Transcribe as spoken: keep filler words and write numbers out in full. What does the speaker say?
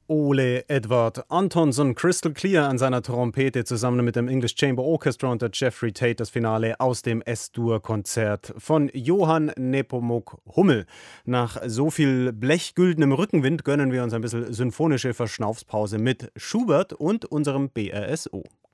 Ole Edward Antonson, Crystal Clear an seiner Trompete zusammen mit dem English Chamber Orchestra und der Jeffrey Tate, das Finale aus dem S-Dur-Konzert von Johann Nepomuk Hummel. Nach so viel blechgüldenem Rückenwind gönnen wir uns ein bisschen symphonische Verschnaufspause mit Schubert und unserem B R S O.